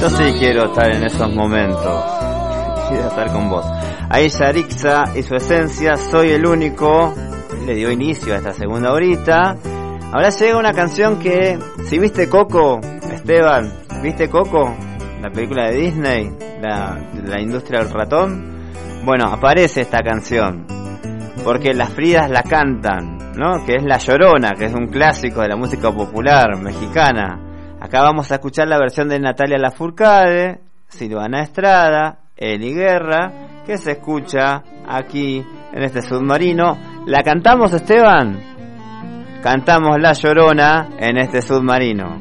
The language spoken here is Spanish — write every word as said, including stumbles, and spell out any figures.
Yo sí quiero estar en esos momentos. Quiero estar con vos. Ahí Yarixa y su esencia, Soy el único, le dio inicio a esta segunda horita. Ahora llega una canción que, si viste Coco, Esteban, ¿viste Coco? La película de Disney, la, la industria del ratón. Bueno, aparece esta canción, porque las Fridas la cantan, ¿no? Que es La Llorona, que es un clásico de la música popular mexicana. Acá vamos a escuchar la versión de Natalia Lafourcade, Silvana Estrada, Eli Guerra, que se escucha aquí en este submarino. ¿La cantamos, Esteban? Cantamos La Llorona en este submarino.